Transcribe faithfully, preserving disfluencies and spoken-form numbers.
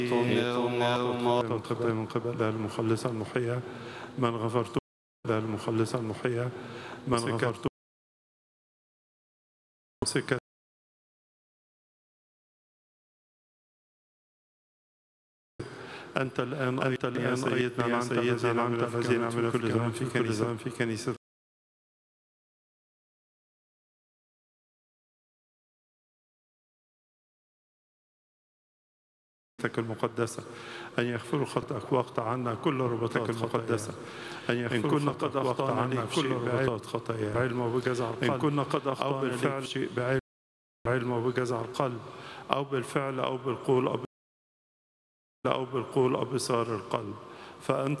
من قبل من قبل المخلصة المحية من غفرت المخلصة المحية من غفرت سكة أنت الآن أنت الآن سيدنا أنت الذي نعمل الذي نعمل كل زمان في كنيسة في كنيسة المقدسة أن يغفر خطأك واقطع عنا كل ربطات المقدسة أن يغفر كنا قد أخطأنا عنا كل ربطات خطايا بعلم وبجزع القلب إن كنا قد أخطأنا بالفعل شيء بعلم وبجزع القلب أو بالفعل أو بالقول أو أو بالقول أو بصار القلب فأنت